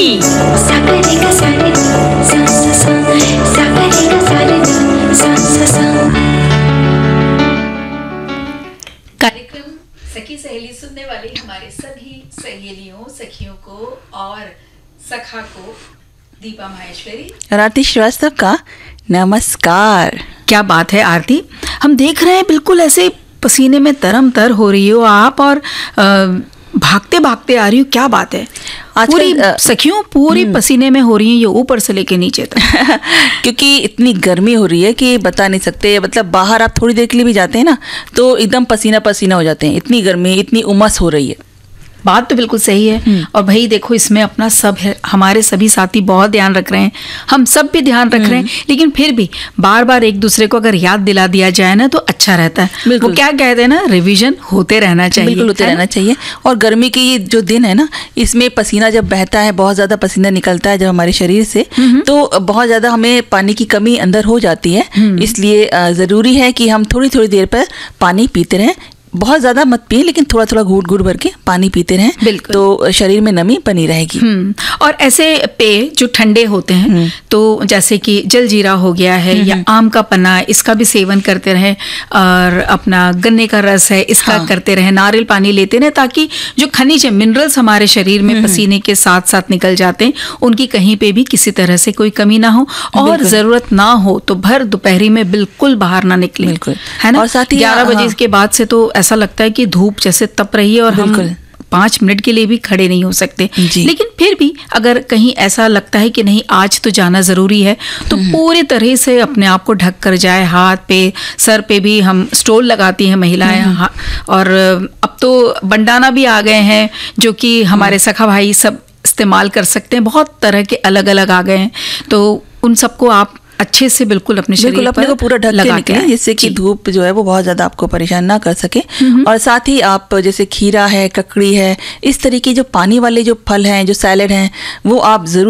सा गा रे गा सा रे सा सा सा गा रे गा सा रे सा सा सा। कार्यक्रम सखी सहेली सुनने वाली हमारे सभी सहेलियों, सखियों को और सखा को दीपा माहेश्वरी और आरती श्रीवास्तव का नमस्कार। क्या बात है आरती, हम देख रहे हैं बिल्कुल ऐसे पसीने में तरम-तर हो रही हो आप और भागते भागते आ रही हो। क्या बात है, पूरी सखियों पूरी पसीने में हो रही हैं, ये ऊपर से लेके नीचे तक क्योंकि इतनी गर्मी हो रही है कि बता नहीं सकते। मतलब बाहर आप थोड़ी देर के लिए भी जाते हैं ना तो एकदम पसीना पसीना हो जाते हैं, इतनी गर्मी, इतनी उमस हो रही है। बात तो बिल्कुल सही है। और भाई देखो, इसमें अपना सब है, हमारे सभी साथी बहुत ध्यान रख रहे हैं, हम सब भी ध्यान रख रहे हैं, लेकिन फिर भी बार बार एक दूसरे को अगर याद दिला दिया जाए ना तो अच्छा रहता है। वो क्या कहते हैं ना, रिवीजन होते रहना चाहिए। बिल्कुल होते रहना चाहिए। और गर्मी के ये जो दिन है ना, इसमें पसीना जब बहता है, बहुत ज़्यादा पसीना निकलता है जब हमारे शरीर से, तो बहुत ज़्यादा हमें पानी की कमी अंदर हो जाती है। इसलिए ज़रूरी है कि हम थोड़ी थोड़ी देर पर पानी पीते रहें। बहुत ज़्यादा मत पिए, लेकिन थोड़ा थोड़ा घूट घूट भर के पानी पीते रहें, बिल्कुल, तो शरीर में नमी बनी रहेगी। और ऐसे पेय जो ठंडे होते हैं, तो जैसे कि जलजीरा हो गया है या आम का पन्ना, इसका भी सेवन करते रहें। और अपना गन्ने का रस है, इसका करते रहें। नारियल पानी लेते रहें, ताकि जो खनिज है, मिनरल्स हमारे शरीर में पसीने के साथ साथ निकल जाते हैं, उनकी कहीं पे भी किसी तरह से कोई कमी ना हो। और जरूरत ना हो तो भर दोपहरी में बिल्कुल बाहर ना निकले, है ना। और साथ ही 11 बजे के बाद से तो ऐसा लगता है कि धूप जैसे तप रही है और हम 5 मिनट के लिए भी खड़े नहीं हो सकते। लेकिन फिर भी अगर कहीं ऐसा लगता है कि नहीं आज तो जाना जरूरी है, तो पूरे तरह से अपने आप को ढक कर जाए। हाथ पे, सर पे भी हम स्टोल लगाती हैं महिलाएं। और अब तो बंडाना भी आ गए हैं जो कि हमारे सखा भाई सब इस्तेमाल कर सकते हैं। बहुत तरह के अलग अलग आ गए हैं, तो उन सबको आप अच्छे से बिल्कुल अपने शरीर अपने को पूरा ढक के निकलें, जिससे कि धूप जो है वो बहुत ज़्यादा आपको परेशान ना कर सके। और साथ ही आप जैसे खीरा है, ककड़ी है, इस तरीके जो पानी वाले जो फल हैं, जो सैलेड हैं, वो आप ज़रूर